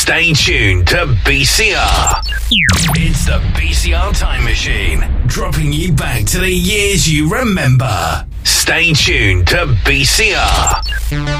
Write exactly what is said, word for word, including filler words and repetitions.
Stay tuned to B C R. It's the B C R Time Machine, dropping you back to the years you remember. Stay tuned to B C R.